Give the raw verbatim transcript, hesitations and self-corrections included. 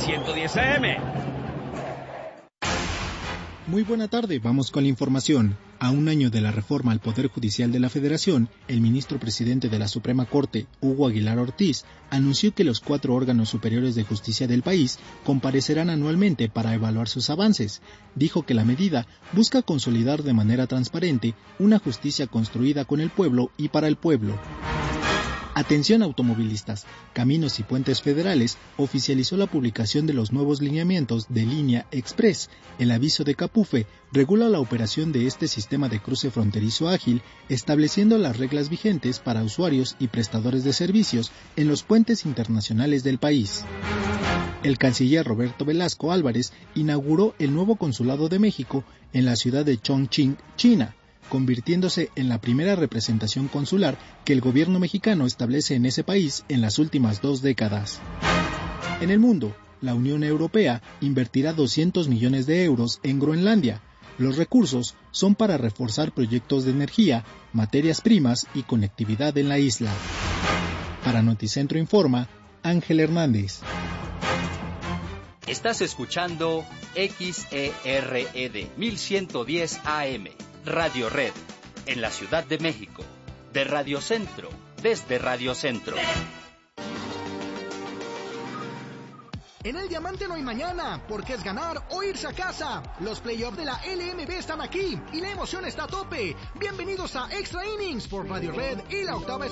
ciento diez A M. Muy buena tarde, vamos con la información. A un año de la reforma al Poder Judicial de la Federación, el ministro presidente de la Suprema Corte, Hugo Aguilar Ortiz, anunció que los cuatro órganos superiores de justicia del país comparecerán anualmente para evaluar sus avances. Dijo que la medida busca consolidar de manera transparente una justicia construida con el pueblo y para el pueblo. Atención automovilistas, Caminos y Puentes Federales oficializó la publicación de los nuevos lineamientos de Línea Express. El aviso de Capufe regula la operación de este sistema de cruce fronterizo ágil, estableciendo las reglas vigentes para usuarios y prestadores de servicios en los puentes internacionales del país. El canciller Roberto Velasco Álvarez inauguró el nuevo consulado de México en la ciudad de Chongqing, China, convirtiéndose en la primera representación consular que el gobierno mexicano establece en ese país en las últimas dos décadas. En el mundo, la Unión Europea invertirá doscientos millones de euros en Groenlandia. Los recursos son para reforzar proyectos de energía, materias primas y conectividad en la isla. Para Noticentro Informa, Ángel Hernández. Estás escuchando X E R E D mil ciento diez A M. Radio Red, en la Ciudad de México, de Radio Centro, desde Radio Centro. En el Diamante no hay mañana, porque es ganar o irse a casa. Los playoffs de la L M B están aquí y la emoción está a tope. Bienvenidos a Extra Innings por Radio Red y la octava